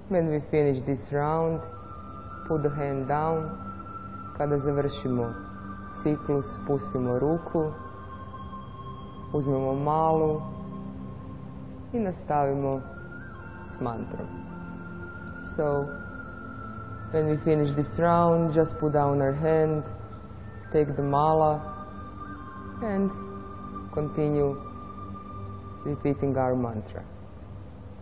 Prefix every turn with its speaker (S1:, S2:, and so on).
S1: When we finish this round, put the hand down. Kada završimo ciklus, pustimo ruku, uzmemo malu i nastavimo s mantrom. So, when we finish this round, just put down our hand, take the mala, and continue repeating our mantra.